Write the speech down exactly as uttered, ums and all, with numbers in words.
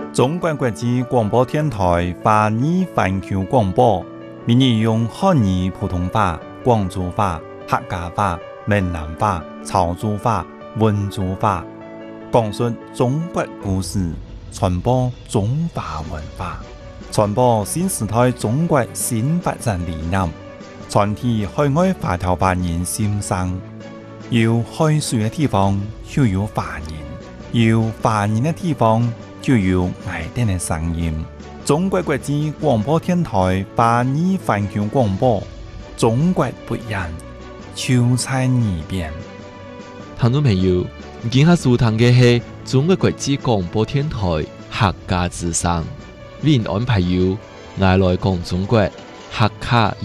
中国国际广播电台华语环球广播，每日用汉语普通话、广州话、客家话、闽南话、潮州话、温州话，讲述中国故事，传播中华文化，传播新时代中国新发展理念，传递海外华侨华人心声。有海水的地方就有华人，有华人的地方就有爱丁的声音。中国国际广播电台华语环球广播，中国不一样，就在耳边。 聽眾朋友，今下收聽嘅係中國國際廣播電台客家之聲，為您安排有我來講中國客家